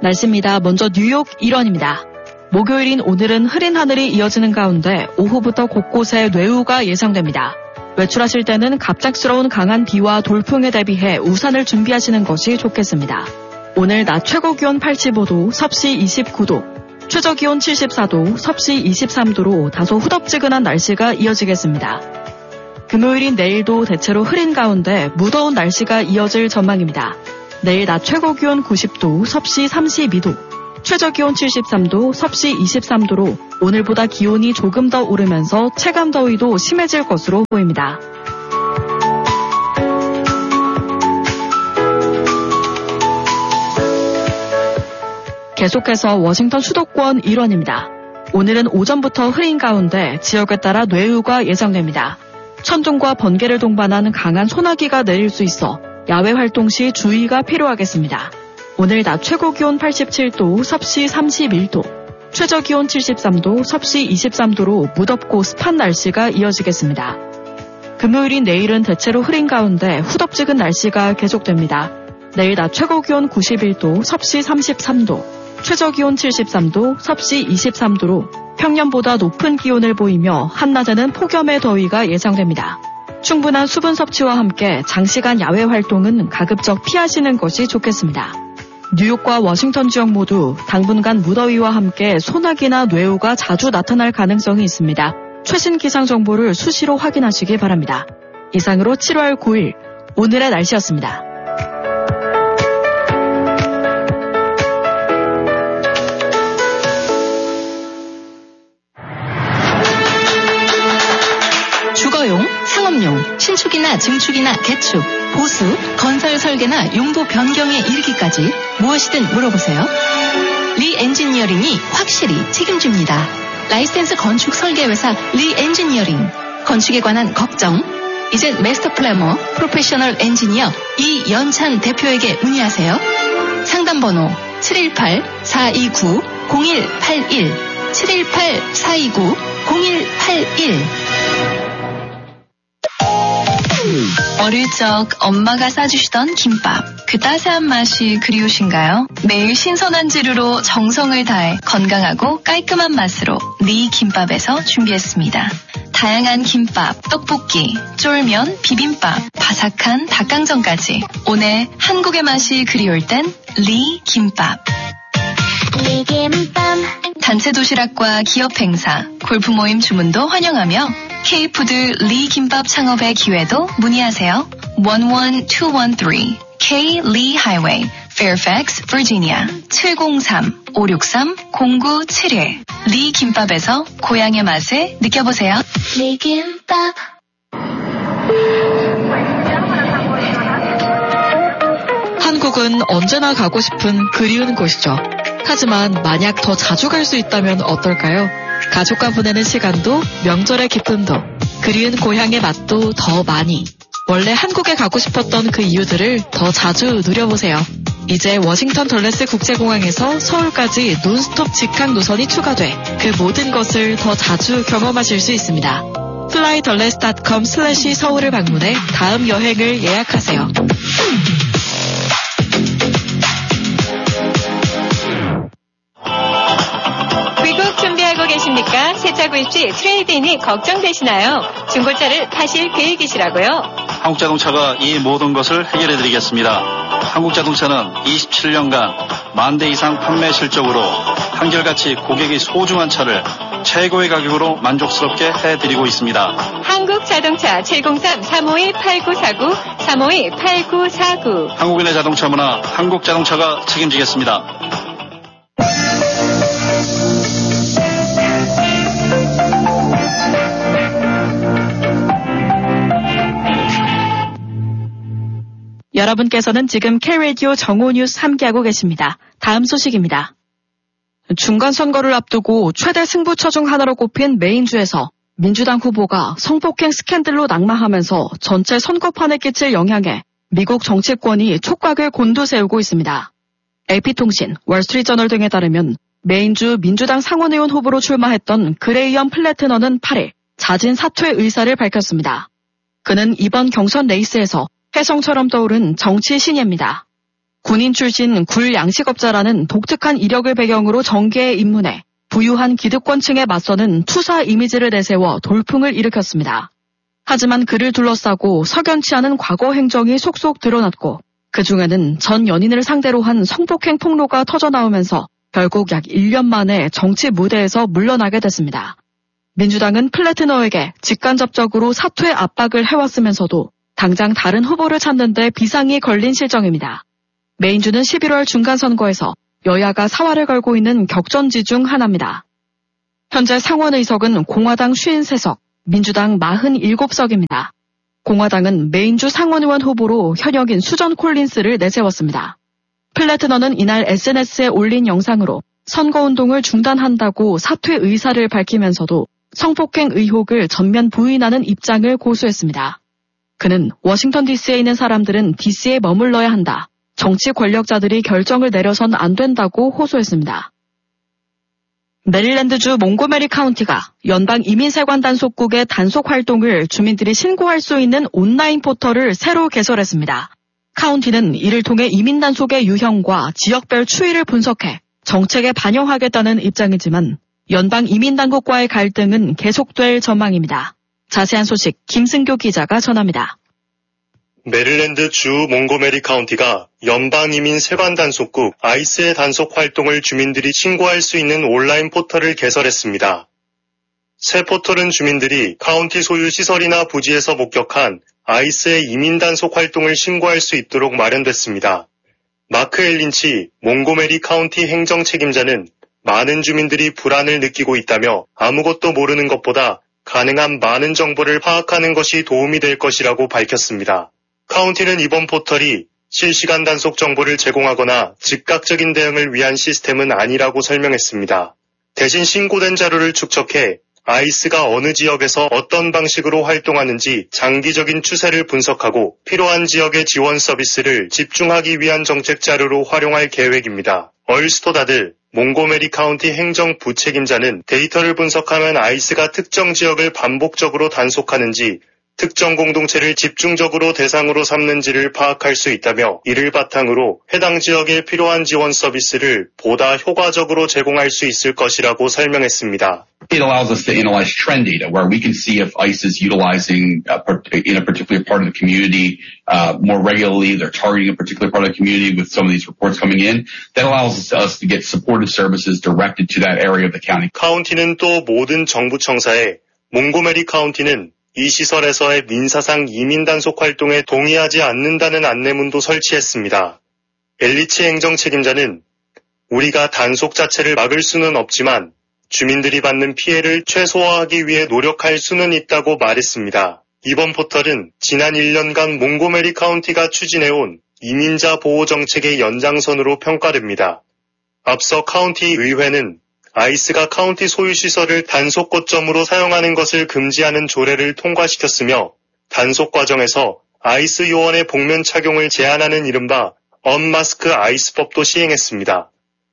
날씨입니다. 먼저 뉴욕 일원입니다. 목요일인 오늘은 흐린 하늘이 이어지는 가운데 오후부터 곳곳에 뇌우가 예상됩니다. 외출하실 때는 갑작스러운 강한 비와 돌풍에 대비해 우산을 준비하시는 것이 좋겠습니다. 오늘 낮 최고 기온 85도, 섭씨 29도, 최저 기온 74도, 섭씨 23도로 다소 후덥지근한 날씨가 이어지겠습니다. 금요일인 내일도 대체로 흐린 가운데 무더운 날씨가 이어질 전망입니다. 내일 낮 최고 기온 90도, 섭씨 32도, 최저 기온 73도, 섭씨 23도로 오늘보다 기온이 조금 더 오르면서 체감 더위도 심해질 것으로 보입니다. 계속해서 워싱턴 수도권 일원입니다. 오늘은 오전부터 흐린 가운데 지역에 따라 뇌우가 예상됩니다. 천둥과 번개를 동반한 강한 소나기가 내릴 수 있어 야외 활동 시 주의가 필요하겠습니다. 오늘 낮 최고 기온 87도, 섭씨 31도, 최저 기온 73도, 섭씨 23도로 무덥고 습한 날씨가 이어지겠습니다. 금요일인 내일은 대체로 흐린 가운데 후덥지근 날씨가 계속됩니다. 내일 낮 최고 기온 91도, 섭씨 33도, 최저 기온 73도, 섭씨 23도로 평년보다 높은 기온을 보이며 한낮에는 폭염의 더위가 예상됩니다. 충분한 수분 섭취와 함께 장시간 야외 활동은 가급적 피하시는 것이 좋겠습니다. 뉴욕과 워싱턴 지역 모두 당분간 무더위와 함께 소나기나 뇌우가 자주 나타날 가능성이 있습니다. 최신 기상 정보를 수시로 확인하시기 바랍니다. 이상으로 7월 9일 오늘의 날씨였습니다. 주거용, 상업용, 신축이나 증축이나 개축, 보수, 건설 설계나 용도 변경에 이르기까지 무엇이든 물어보세요. 리 엔지니어링이 확실히 책임집니다. 라이센스 건축 설계회사 리 엔지니어링. 건축에 관한 걱정? 이젠 마스터 플래머, 프로페셔널 엔지니어 이연찬 대표에게 문의하세요. 상담번호 718-429-0181 718-429-0181. 어릴 적 엄마가 싸주시던 김밥, 그 따스한 맛이 그리우신가요? 매일 신선한 재료로 정성을 다해 건강하고 깔끔한 맛으로 리 김밥에서 준비했습니다. 다양한 김밥, 떡볶이, 쫄면, 비빔밥, 바삭한 닭강정까지 오늘 한국의 맛이 그리울 땐 리 김밥. 리 김밥. 단체 도시락과 기업 행사, 골프 모임 주문도 환영하며 K푸드 리 김밥 창업의 기회도 문의하세요. 11213 K Lee Highway, Fairfax, Virginia 703-563-0971. 리 김밥에서 고향의 맛을 느껴보세요. 리 김밥. 한국은 언제나 가고 싶은 그리운 곳이죠. 하지만 만약 더 자주 갈 수 있다면 어떨까요? 가족과 보내는 시간도, 명절의 기쁨도, 그리운 고향의 맛도 더 많이. 원래 한국에 가고 싶었던 그 이유들을 더 자주 누려보세요. 이제 워싱턴 덜레스 국제공항에서 서울까지 논스톱 직항 노선이 추가돼 그 모든 것을 더 자주 경험하실 수 있습니다. flydulles.com/서울을 방문해 다음 여행을 예약하세요. 귀국 준비하고 계십니까? 세차 구입 시 트레이드인이 걱정되시나요? 중고차를 파실 계획이시라고요? 한국자동차가 이 모든 것을 해결해드리겠습니다. 한국자동차는 27년간 10,000대 이상 판매 실적으로 한결같이 고객이 소중한 차를 최고의 가격으로 만족스럽게 해드리고 있습니다. 한국자동차 703-352-8949, 352-8949. 한국인의 자동차 문화, 한국자동차가 책임지겠습니다. 여러분께서는 지금 K-라디오 정오뉴스 함께하고 계십니다. 다음 소식입니다. 중간선거를 앞두고 최대 승부처 중 하나로 꼽힌 메인주에서 민주당 후보가 성폭행 스캔들로 낙마하면서 전체 선거판에 끼칠 영향에 미국 정치권이 촉각을 곤두세우고 있습니다. AP통신, 월스트리트저널 등에 따르면 메인주 민주당 상원의원 후보로 출마했던 그레이엄 플래트너는 8일 자진 사퇴 의사를 밝혔습니다. 그는 이번 경선 레이스에서 혜성처럼 떠오른 정치 신예입니다. 군인 출신 굴 양식업자라는 독특한 이력을 배경으로 정계에 입문해 부유한 기득권층에 맞서는 투사 이미지를 내세워 돌풍을 일으켰습니다. 하지만 그를 둘러싸고 석연치 않은 과거 행정이 속속 드러났고 그 중에는 전 연인을 상대로 한 성폭행 폭로가 터져나오면서 결국 약 1년 만에 정치 무대에서 물러나게 됐습니다. 민주당은 플래티너에게 직간접적으로 사퇴 압박을 해왔으면서도 당장 다른 후보를 찾는 데 비상이 걸린 실정입니다. 메인주는 11월 중간선거에서 여야가 사활을 걸고 있는 격전지 중 하나입니다. 현재 상원의석은 공화당 53석, 민주당 47석입니다. 공화당은 메인주 상원의원 후보로 현역인 수전 콜린스를 내세웠습니다. 플래티너는 이날 SNS에 올린 영상으로 선거운동을 중단한다고 사퇴 의사를 밝히면서도 성폭행 의혹을 전면 부인하는 입장을 고수했습니다. 그는 워싱턴 DC에 있는 사람들은 DC에 머물러야 한다. 정치 권력자들이 결정을 내려선 안 된다고 호소했습니다. 메릴랜드주 몽고메리 카운티가 연방 이민세관 단속국의 단속 활동을 주민들이 신고할 수 있는 온라인 포털을 새로 개설했습니다. 카운티는 이를 통해 이민 단속의 유형과 지역별 추이를 분석해 정책에 반영하겠다는 입장이지만 연방 이민 당국과의 갈등은 계속될 전망입니다. 자세한 소식 김승교 기자가 전합니다. 메릴랜드 주 몽고메리 카운티가 연방이민 세관 단속국 ICE의 단속 활동을 주민들이 신고할 수 있는 온라인 포털을 개설했습니다. 새 포털은 주민들이 카운티 소유 시설이나 부지에서 목격한 ICE의 이민 단속 활동을 신고할 수 있도록 마련됐습니다. 마크 엘린치 몽고메리 카운티 행정 책임자는 많은 주민들이 불안을 느끼고 있다며 아무것도 모르는 것보다 가능한 많은 정보를 파악하는 것이 도움이 될 것이라고 밝혔습니다. 카운티는 이번 포털이 실시간 단속 정보를 제공하거나 즉각적인 대응을 위한 시스템은 아니라고 설명했습니다. 대신 신고된 자료를 축적해 ICE가 어느 지역에서 어떤 방식으로 활동하는지 장기적인 추세를 분석하고 필요한 지역의 지원 서비스를 집중하기 위한 정책 자료로 활용할 계획입니다. 얼스토다드 몽고메리 카운티 행정 부책임자는 데이터를 분석하면 ICE가 특정 지역을 반복적으로 단속하는지 특정 공동체를 집중적으로 대상으로 삼는지를 파악할 수 있다며 이를 바탕으로 해당 지역에 필요한 지원 서비스를 보다 효과적으로 제공할 수 있을 것이라고 설명했습니다. It allows us to analyze trend data where we can see if ICE is utilizing in a particular part of the community more regularly. They're targeting a particular part of the community with some of these reports coming in. That allows us to get supportive services directed to that area of the county. 카운티는 또 모든 정부 청사에 몽고메리 카운티는 이 시설에서의 민사상 이민 단속 활동에 동의하지 않는다는 안내문도 설치했습니다. 엘리치 행정 책임자는 우리가 단속 자체를 막을 수는 없지만 주민들이 받는 피해를 최소화하기 위해 노력할 수는 있다고 말했습니다. 이번 포털은 지난 1년간 몽고메리 카운티가 추진해온 이민자 보호 정책의 연장선으로 평가됩니다. 앞서 카운티 의회는 ICE가 카운티 소유 시설을 단속 거점으로 사용하는 것을 금지하는 조례를 통과시켰으며 단속 과정에서 ICE 요원의 복면 착용을 제한하는 이른바 언마스크 ICE법도 시행했습니다.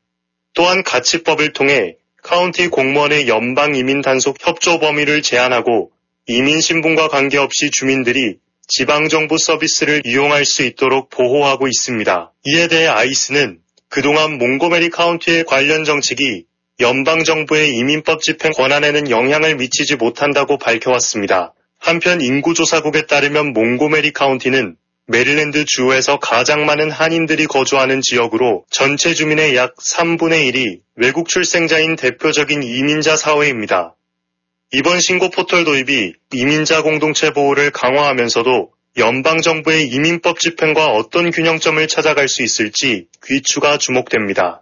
또한 가치법을 통해 카운티 공무원의 연방 이민 단속 협조 범위를 제한하고 이민 신분과 관계없이 주민들이 지방정부 서비스를 이용할 수 있도록 보호하고 있습니다. 이에 대해 ICE는 그동안 몽고메리 카운티의 관련 정책이 연방정부의 이민법 집행 권한에는 영향을 미치지 못한다고 밝혀왔습니다. 한편 인구조사국에 따르면 몽고메리 카운티는 메릴랜드 주에서 가장 많은 한인들이 거주하는 지역으로 전체 주민의 약 3분의 1이 외국 출생자인 대표적인 이민자 사회입니다. 이번 신고 포털 도입이 이민자 공동체 보호를 강화하면서도 연방정부의 이민법 집행과 어떤 균형점을 찾아갈 수 있을지 귀추가 주목됩니다.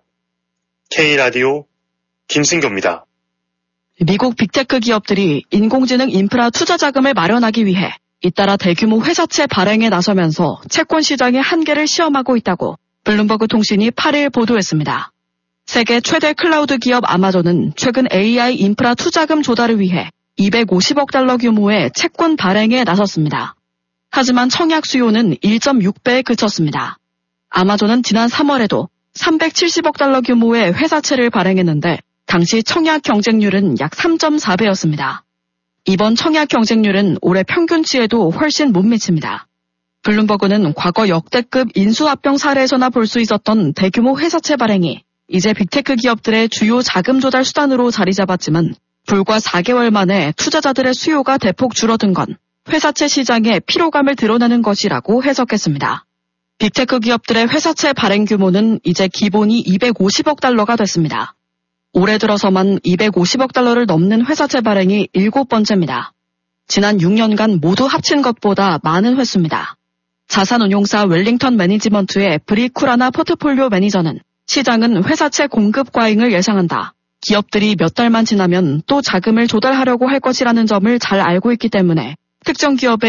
K라디오 김승교입니다. 미국 빅테크 기업들이 인공지능 인프라 투자 자금을 마련하기 위해 잇따라 대규모 회사채 발행에 나서면서 채권 시장의 한계를 시험하고 있다고 블룸버그 통신이 8일 보도했습니다. 세계 최대 클라우드 기업 아마존은 최근 AI 인프라 투자금 조달을 위해 250억 달러 규모의 채권 발행에 나섰습니다. 하지만 청약 수요는 1.6배에 그쳤습니다. 아마존은 지난 3월에도 370억 달러 규모의 회사채를 발행했는데 당시 청약 경쟁률은 약 3.4배였습니다. 이번 청약 경쟁률은 올해 평균치에도 훨씬 못 미칩니다. 블룸버그는 과거 역대급 인수합병 사례에서나 볼 수 있었던 대규모 회사채 발행이 이제 빅테크 기업들의 주요 자금 조달 수단으로 자리 잡았지만 불과 4개월 만에 투자자들의 수요가 대폭 줄어든 건 회사채 시장의 피로감을 드러내는 것이라고 해석했습니다. 빅테크 기업들의 회사채 발행 규모는 이제 기본이 250억 달러가 됐습니다. 올해 들어서만 250억 달러를 넘는 회사채 발행이 7번째입니다. 지난 6년간 모두 합친 것보다 많은 횟수입니다. 자산운용사 웰링턴 매니지먼트의 브리쿠라나 포트폴리오 매니저는 시장은 회사채 공급 과잉을 예상한다. 기업들이 몇 달만 지나면 또 자금을 조달하려고 할 것이라는 점을 잘 알고 있기 때문에 특정 기업의